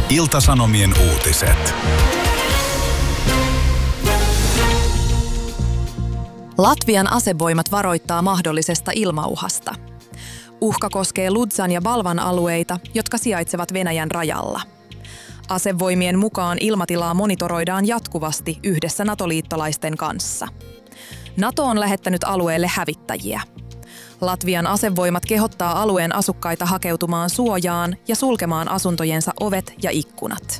Ilta-Sanomien uutiset. Latvian asevoimat varoittaa mahdollisesta ilmauhasta. Uhka koskee Ludzan ja Balvan alueita, jotka sijaitsevat Venäjän rajalla. Asevoimien mukaan ilmatilaa monitoroidaan jatkuvasti yhdessä NATO-liittolaisten kanssa. NATO on lähettänyt alueelle hävittäjiä. Latvian asevoimat kehottaa alueen asukkaita hakeutumaan suojaan ja sulkemaan asuntojensa ovet ja ikkunat.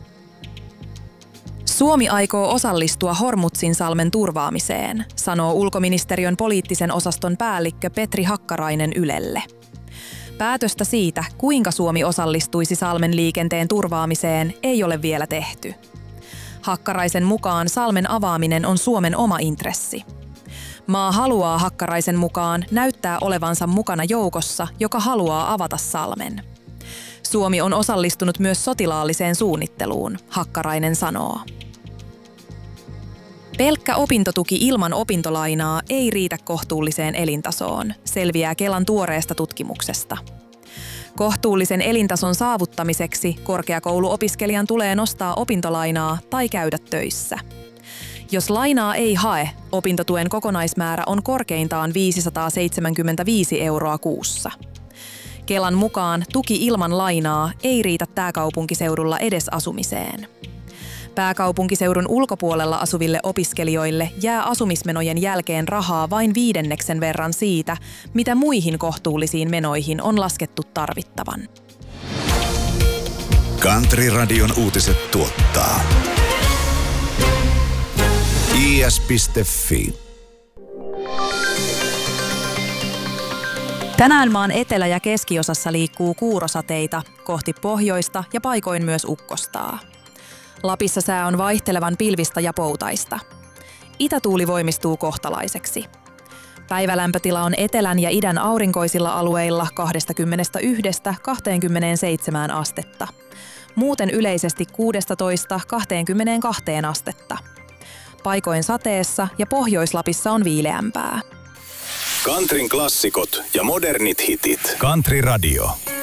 Suomi aikoo osallistua Hormuzin-salmen turvaamiseen, sanoo ulkoministeriön poliittisen osaston päällikkö Petri Hakkarainen Ylelle. Päätöstä siitä, kuinka Suomi osallistuisi salmen liikenteen turvaamiseen, ei ole vielä tehty. Hakkaraisen mukaan salmen avaaminen on Suomen oma intressi. Maa haluaa Hakkaraisen mukaan näyttää olevansa mukana joukossa, joka haluaa avata salmen. Suomi on osallistunut myös sotilaalliseen suunnitteluun, Hakkarainen sanoo. Pelkkä opintotuki ilman opintolainaa ei riitä kohtuulliseen elintasoon, selviää Kelan tuoreesta tutkimuksesta. Kohtuullisen elintason saavuttamiseksi korkeakouluopiskelijan tulee nostaa opintolainaa tai käydä töissä. Jos lainaa ei hae, opintotuen kokonaismäärä on korkeintaan 575 € kuussa. Kelan mukaan tuki ilman lainaa ei riitä pääkaupunkiseudulla edes asumiseen. Pääkaupunkiseudun ulkopuolella asuville opiskelijoille jää asumismenojen jälkeen rahaa vain 1/5 verran siitä, mitä muihin kohtuullisiin menoihin on laskettu tarvittavan. Country-radion uutiset tuottaa is.fi. Tänään maan etelä- ja keskiosassa liikkuu kuurosateita kohti pohjoista ja paikoin myös ukkostaa. Lapissa sää on vaihtelevan pilvistä ja poutaista. Itätuuli voimistuu kohtalaiseksi. Päivälämpötila on etelän ja idän aurinkoisilla alueilla 21–27 astetta. Muuten yleisesti 16–22 astetta. Paikoin sateessa ja Pohjois-Lapissa on viileämpää. Countryn klassikot ja modernit hitit. Country Radio.